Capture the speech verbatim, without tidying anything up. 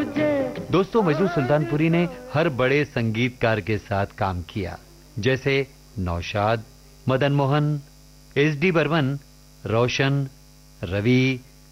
दोस्तों, मजनू सुल्तानपुरी ने हर बड़े संगीतकार के साथ काम किया, जैसे नौशाद, मदन मोहन, एस डी बर्मन, रोशन, रवि,